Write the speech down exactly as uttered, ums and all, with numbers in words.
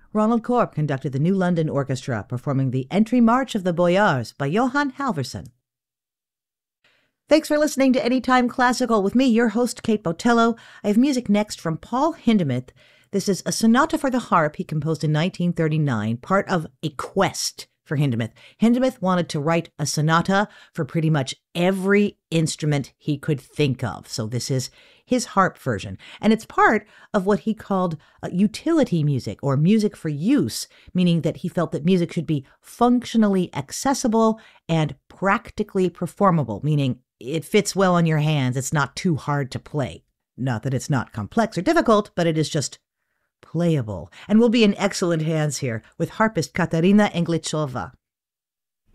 Ronald Corp conducted the New London Orchestra, performing the Entry March of the Boyars by Johann Halvorson. Thanks for listening to Anytime Classical with me, your host, Kate Botello. I have music next from Paul Hindemith. This is a sonata for the harp he composed in nineteen thirty-nine, part of a quest for Hindemith. Hindemith wanted to write a sonata for pretty much every instrument he could think of. So this is his harp version. And it's part of what he called uh, utility music, or music for use, meaning that he felt that music should be functionally accessible and practically performable, meaning it fits well on your hands. It's not too hard to play. Not that it's not complex or difficult, but it is just playable. And we'll be in excellent hands here with harpist Katarina Englichova.